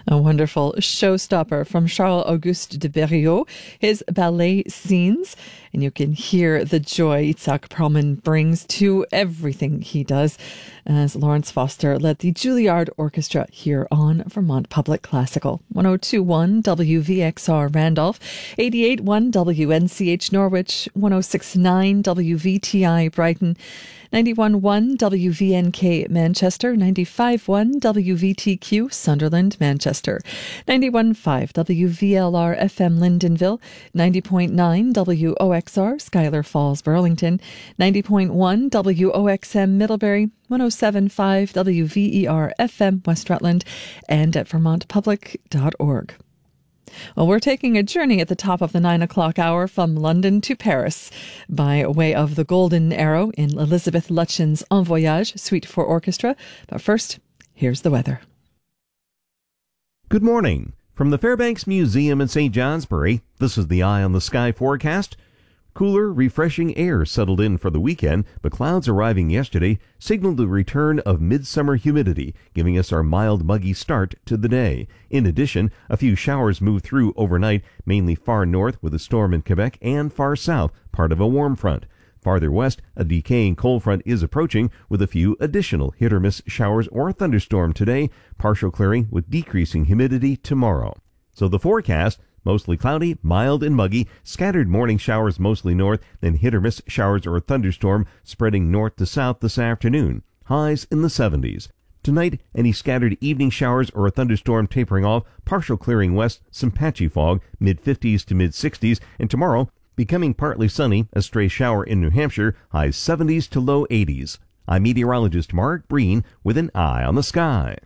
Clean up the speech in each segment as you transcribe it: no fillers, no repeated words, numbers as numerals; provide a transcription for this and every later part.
A wonderful showstopper from Charles-Auguste de Berriot, his ballet scenes. And you can hear the joy Itzhak Perlman brings to everything he does, as Lawrence Foster led the Juilliard Orchestra here on Vermont Public Classical. 102.1 WVXR Randolph, 88.1 WNCH Norwich, 106.9 WVTI Brighton, 91.1 WVNK Manchester, 95.1 WVTQ Sunderland Manchester, 91.5 WVLR FM Lyndonville, 90.9 WOXR Schuyler Falls Burlington, 90.1 WOXM Middlebury, 107.5 WVER FM West Rutland, and at vermontpublic.org. Well, we're taking a journey at the top of the 9 o'clock hour from London to Paris by way of the Golden Arrow in Elizabeth Lutyens' En Voyage, Suite for Orchestra. But first, here's the weather. Good morning. From the Fairbanks Museum in St. Johnsbury, this is the Eye on the Sky forecast. Cooler, refreshing air settled in for the weekend, but clouds arriving yesterday signaled the return of midsummer humidity, giving us our mild, muggy start to the day. In addition, a few showers moved through overnight, mainly far north with a storm in Quebec and far south, part of a warm front. Farther west, a decaying cold front is approaching with a few additional hit-or-miss showers or thunderstorm today, partial clearing with decreasing humidity tomorrow. So the forecast: mostly cloudy, mild and muggy, scattered morning showers mostly north, then hit-or-miss showers or a thunderstorm spreading north to south this afternoon. Highs in the 70s. Tonight, any scattered evening showers or a thunderstorm tapering off, partial clearing west, some patchy fog, mid-50s to mid-60s, and tomorrow, becoming partly sunny, a stray shower in New Hampshire, highs 70s to low 80s. I'm meteorologist Mark Breen with an Eye on the Sky.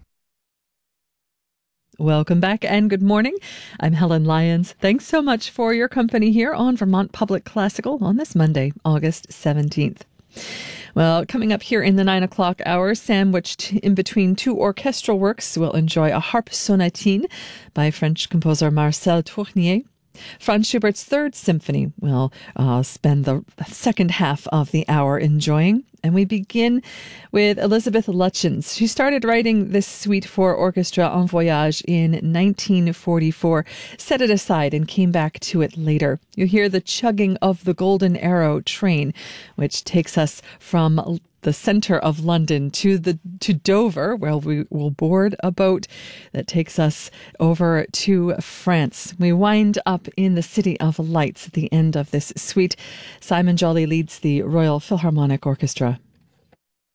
Welcome back and good morning. I'm Helen Lyons. Thanks so much for your company here on Vermont Public Classical on this Monday, August 17th. Well, coming up here in the 9 o'clock hour, sandwiched in between two orchestral works, we'll enjoy a harp sonatine by French composer Marcel Tournier. Franz Schubert's Third Symphony we'll spend the second half of the hour enjoying. And we begin with Elizabeth Lutyens. She started writing this suite for orchestra En Voyage in 1944, set it aside and came back to it later. You hear the chugging of the Golden Arrow train, which takes us from the center of London to Dover, where we will board a boat that takes us over to France. We wind up in the City of Lights at the end of this suite. Simon Jolly leads the Royal Philharmonic Orchestra.